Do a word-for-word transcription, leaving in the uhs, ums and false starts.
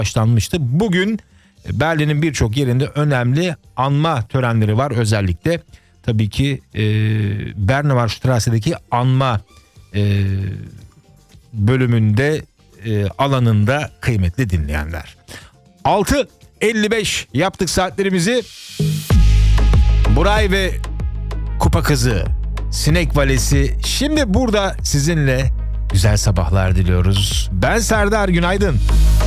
başlanmıştı. Bugün Berlin'in birçok yerinde önemli anma törenleri var. Özellikle tabii ki e, Bernauer Strasse'deki anma e, bölümünde e, alanında kıymetli dinleyenler. altı elli beş yaptık saatlerimizi. Buray ve Kupa Kızı, Sinek Valesi şimdi burada sizinle güzel sabahlar diliyoruz. Ben Serdar, günaydın.